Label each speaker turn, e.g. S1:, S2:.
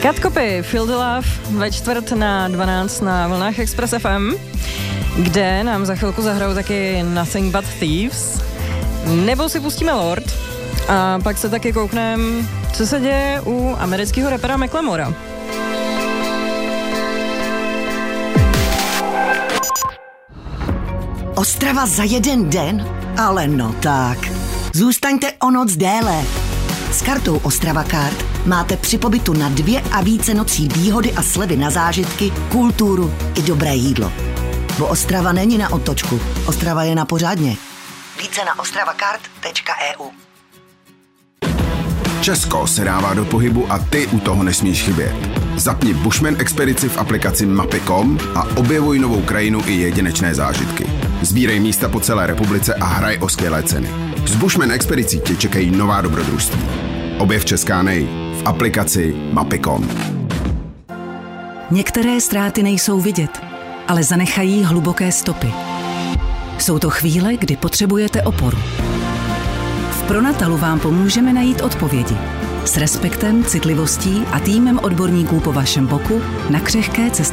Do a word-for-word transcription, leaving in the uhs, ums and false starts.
S1: Cat Copy, Feel the Love ve čtvrt na dvanáct na vlnách Express F M, kde nám za chvilku zahrajou taky Nothing But Thieves, nebo si pustíme Lord a pak se taky koukneme, co se děje u amerického rapera Macklemora.
S2: Ostrava za jeden den? Ale no tak. Zůstaňte o noc déle. S kartou Ostrava Card máte při pobytu na dvě a více nocí výhody a slevy na zážitky, kulturu i dobré jídlo. Bo Ostrava není na otočku. Ostrava je na pořádně. Více na ostravacard tečka e u.
S3: Česko se dává do pohybu a ty u toho nesmíš chybět. Zapni Bushman expedici v aplikaci mapy tečka com a objevuj novou krajinu i jedinečné zážitky. Sbírej místa po celé republice a hraj o skvělé ceny. S Bushman expedicí tě čekají nová dobrodružství. Objev Česká nej v aplikaci mapy tečka com.
S4: Některé ztráty nejsou vidět, ale zanechají hluboké stopy. Jsou to chvíle, kdy potřebujete oporu. V Pronatalu vám pomůžeme najít odpovědi. S respektem, citlivostí a týmem odborníků po vašem boku na křehké cestě